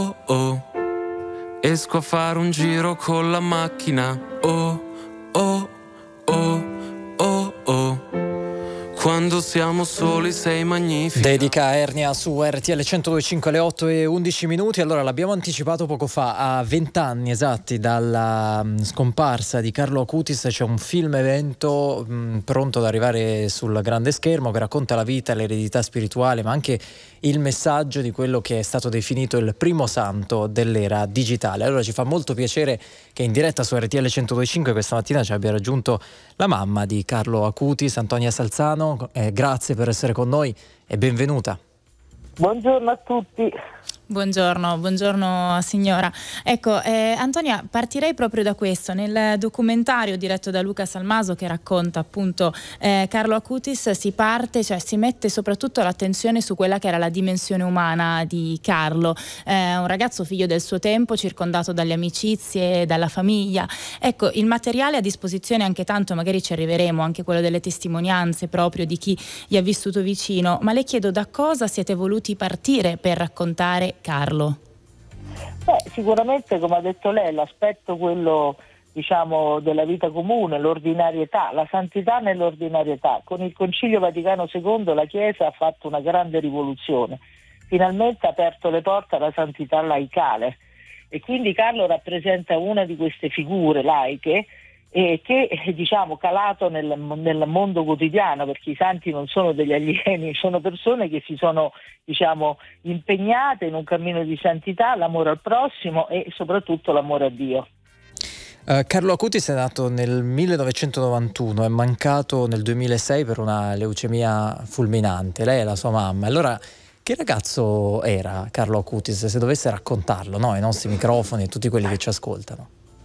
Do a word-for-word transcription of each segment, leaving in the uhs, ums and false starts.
oh, esco a fare un giro con la macchina. Oh, oh, oh, oh, oh. Quando siamo soli sei magnifica. Dedica Ernia su R T L centodue e cinque alle otto e undici minuti. Allora, l'abbiamo anticipato poco fa, a vent'anni esatti dalla mh, scomparsa di Carlo Acutis c'è un film evento mh, pronto ad arrivare sul grande schermo, che racconta la vita, l'eredità spirituale, ma anche il messaggio di quello che è stato definito il primo santo dell'era digitale. Allora ci fa molto piacere che in diretta su R T L centodue e cinque questa mattina ci abbia raggiunto la mamma di Carlo Acutis, Antonia Salzano. Eh, grazie per essere con noi e benvenuta. Buongiorno a tutti. Buongiorno, buongiorno signora. Ecco, eh, Antonia, partirei proprio da questo. Nel documentario diretto da Luca Salmaso, che racconta appunto eh, Carlo Acutis, si parte, cioè si mette soprattutto l'attenzione su quella che era la dimensione umana di Carlo, eh, un ragazzo figlio del suo tempo, circondato dalle amicizie, dalla famiglia. Ecco, il materiale a disposizione è anche tanto, magari ci arriveremo, anche quello delle testimonianze proprio di chi gli ha vissuto vicino, ma le chiedo da cosa siete voluti partire per raccontare Carlo? Beh, sicuramente, come ha detto lei, l'aspetto quello, diciamo, della vita comune, l'ordinarietà, la santità nell'ordinarietà. Con il Concilio Vaticano secondo la Chiesa ha fatto una grande rivoluzione, finalmente ha aperto le porte alla santità laicale, e quindi Carlo rappresenta una di queste figure laiche eh, che, diciamo, calato nel, nel mondo quotidiano, perché i santi non sono degli alieni, sono persone che si sono, diciamo, impegnate in un cammino di santità, l'amore al prossimo e soprattutto l'amore a Dio. Uh, Carlo Acutis è nato nel millenovecentonovantuno, è mancato nel duemilasei per una leucemia fulminante. Lei è la sua mamma. Allora, che ragazzo era Carlo Acutis, se dovesse raccontarlo, no, ai nostri microfoni e tutti quelli che ci ascoltano?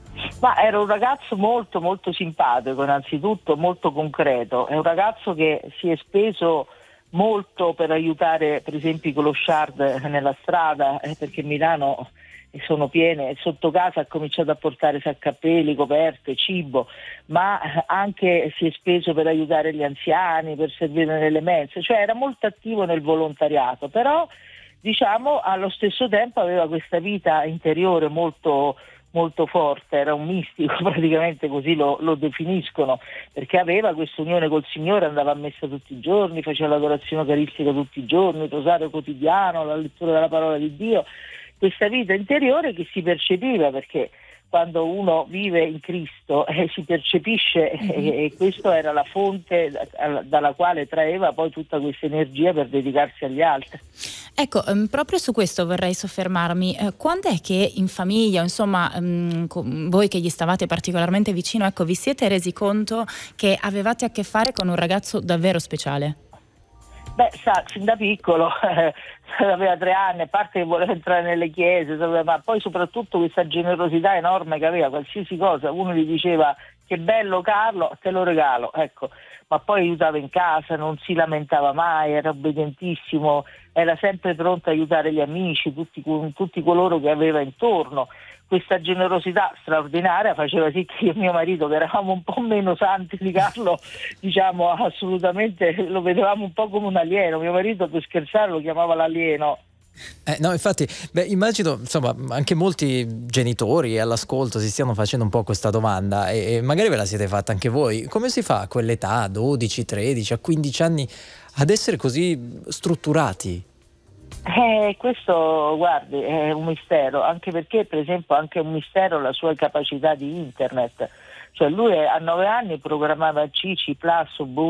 Ma era un ragazzo molto molto simpatico, innanzitutto molto concreto. È un ragazzo che si è speso molto per aiutare per esempio i clochard nella strada, eh, perché Milano sono piene, sotto casa ha cominciato a portare saccappelli, coperte, cibo, ma anche si è speso per aiutare gli anziani, per servire nelle mense, cioè era molto attivo nel volontariato, però diciamo allo stesso tempo aveva questa vita interiore molto molto forte, era un mistico, praticamente così lo, lo definiscono, perché aveva questa unione col Signore, andava a messa tutti i giorni, faceva l'adorazione eucaristica tutti i giorni, il rosario quotidiano, la lettura della parola di Dio, questa vita interiore che si percepiva, perché quando uno vive in Cristo eh, si percepisce mm-hmm. eh, e questa era la fonte da, dalla quale traeva poi tutta questa energia per dedicarsi agli altri. Ecco, um, proprio su questo vorrei soffermarmi. Uh, quando è che in famiglia, insomma, um, voi che gli stavate particolarmente vicino, ecco, vi siete resi conto che avevate a che fare con un ragazzo davvero speciale? Beh, sa, sin da piccolo, eh, aveva tre anni, a parte che voleva entrare nelle chiese, ma poi soprattutto questa generosità enorme che aveva, qualsiasi cosa, uno gli diceva che bello Carlo, te lo regalo, ecco, ma poi aiutava in casa, non si lamentava mai, era obbedientissimo, era sempre pronto a aiutare gli amici, tutti, tutti coloro che aveva intorno. Questa generosità straordinaria faceva sì che io e mio marito, che eravamo un po' meno santi di Carlo, diciamo assolutamente lo vedevamo un po' come un alieno. Mio marito, per scherzare, lo chiamava l'alieno. Eh, no, infatti, beh, immagino, insomma, anche molti genitori all'ascolto si stiano facendo un po' questa domanda e, e magari ve la siete fatta anche voi. Come si fa a quell'età, dodici, tredici, a quindici anni, ad essere così strutturati? Eh, questo, guardi, è un mistero, anche perché, per esempio, anche un mistero la sua capacità di internet. Cioè lui a nove anni programmava C, C++,